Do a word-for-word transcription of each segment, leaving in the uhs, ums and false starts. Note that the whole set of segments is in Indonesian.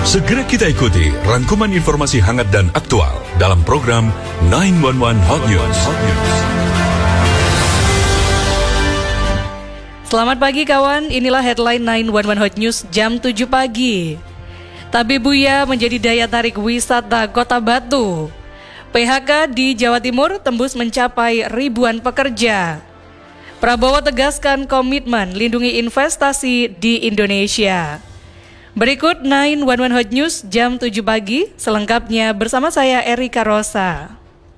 Segera kita ikuti rangkuman informasi hangat dan aktual dalam program sembilan satu satu Hot News. Selamat pagi kawan, inilah headline sembilan satu satu Hot News jam tujuh pagi. Tabebuya menjadi daya tarik wisata Kota Batu. P H K di Jawa Timur tembus mencapai ribuan pekerja. Prabowo tegaskan komitmen lindungi investasi di Indonesia. Berikut sembilan satu satu Hot News jam tujuh pagi, selengkapnya bersama saya Erika Rosa.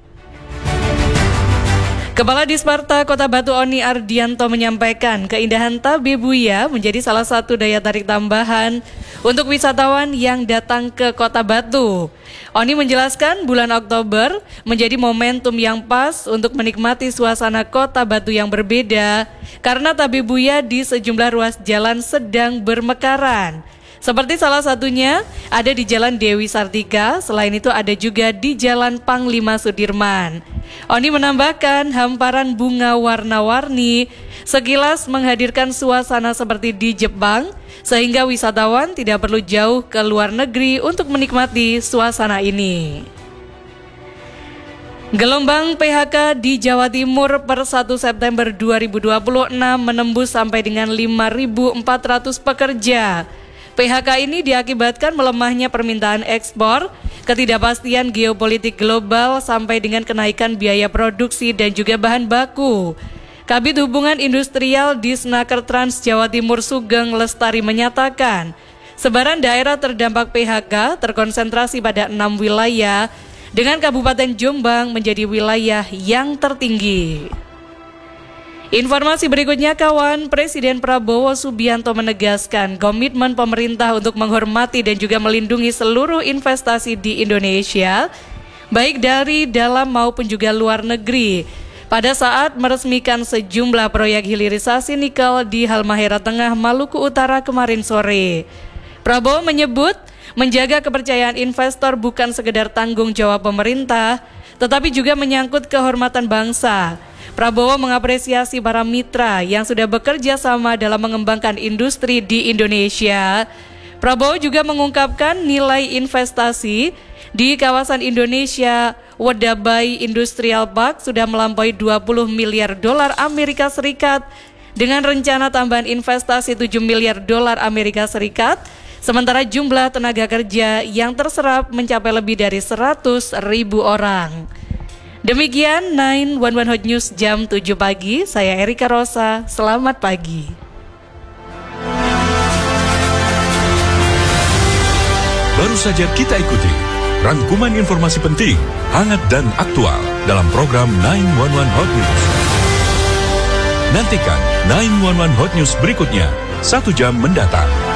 Kepala Disparta Kota Batu Oni Ardianto menyampaikan keindahan Tabebuya menjadi salah satu daya tarik tambahan untuk wisatawan yang datang ke Kota Batu. Oni menjelaskan bulan Oktober menjadi momentum yang pas untuk menikmati suasana Kota Batu yang berbeda karena Tabebuya di sejumlah ruas jalan sedang bermekaran. Seperti salah satunya ada di Jalan Dewi Sartika, selain itu ada juga di Jalan Panglima Sudirman. Oni menambahkan hamparan bunga warna-warni sekilas menghadirkan suasana seperti di Jepang, sehingga wisatawan tidak perlu jauh ke luar negeri untuk menikmati suasana ini. Gelombang P H K di Jawa Timur per satu September dua ribu dua puluh enam menembus sampai dengan lima ribu empat ratus pekerja. P H K ini diakibatkan melemahnya permintaan ekspor, ketidakpastian geopolitik global sampai dengan kenaikan biaya produksi dan juga bahan baku. Kabid Hubungan Industrial Disnaker Trans Jawa Timur Sugeng Lestari menyatakan, sebaran daerah terdampak P H K terkonsentrasi pada enam wilayah, dengan Kabupaten Jombang menjadi wilayah yang tertinggi. Informasi berikutnya kawan, Presiden Prabowo Subianto menegaskan komitmen pemerintah untuk menghormati dan juga melindungi seluruh investasi di Indonesia, baik dari dalam maupun juga luar negeri, pada saat meresmikan sejumlah proyek hilirisasi nikel di Halmahera Tengah, Maluku Utara kemarin sore. Prabowo menyebut, menjaga kepercayaan investor bukan sekedar tanggung jawab pemerintah, tetapi juga menyangkut kehormatan bangsa. Prabowo mengapresiasi para mitra yang sudah bekerja sama dalam mengembangkan industri di Indonesia. Prabowo juga mengungkapkan nilai investasi di kawasan Indonesia Wedabai Industrial Park sudah melampaui dua puluh miliar dolar Amerika Serikat dengan rencana tambahan investasi tujuh miliar dolar Amerika Serikat, sementara jumlah tenaga kerja yang terserap mencapai lebih dari seratus ribu orang. Demikian sembilan satu satu Hot News jam tujuh pagi, saya Erika Rosa, selamat pagi. Baru saja kita ikuti rangkuman informasi penting, hangat dan aktual dalam program sembilan satu satu Hot News. Nantikan sembilan satu satu Hot News berikutnya, satu jam mendatang.